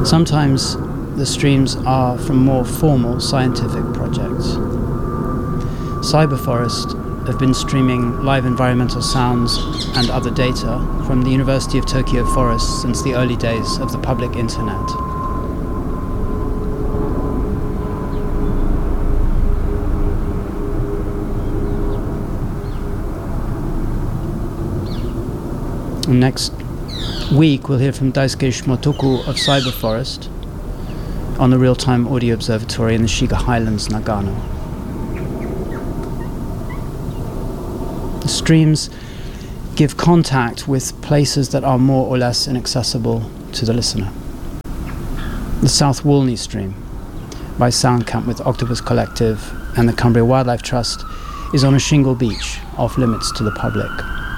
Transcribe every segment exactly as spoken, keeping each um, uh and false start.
Sometimes the streams are from more formal scientific projects. Cyberforest have been streaming live environmental sounds and other data from the University of Tokyo Forest since the early days of the public internet. Next week, we'll hear from Daisuke Shimotoku of Cyberforest on the Real-Time Audio Observatory in the Shiga Highlands, Nagano. The streams give contact with places that are more or less inaccessible to the listener. The South Walney Stream by Soundcamp with Octopus Collective and the Cumbria Wildlife Trust is on a shingle beach off limits to the public.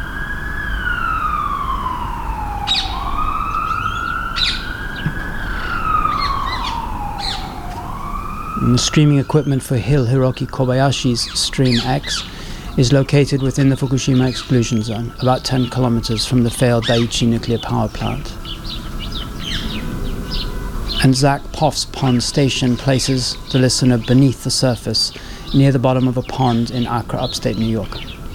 And the streaming equipment for Hil Hiroki Kobayashi's Stream X is located within the Fukushima exclusion zone, about ten kilometers from the failed Daiichi nuclear power plant. And Zach Poff's Pond Station places the listener beneath the surface, near the bottom of a pond in Accra, upstate New York.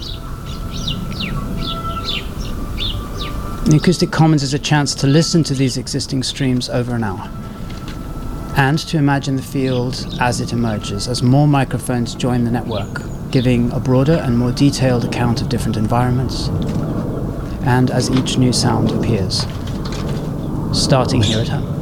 The Acoustic Commons is a chance to listen to these existing streams over an hour, and to imagine the field as it emerges, as more microphones join the network, giving a broader and more detailed account of different environments, and as each new sound appears, starting here at home.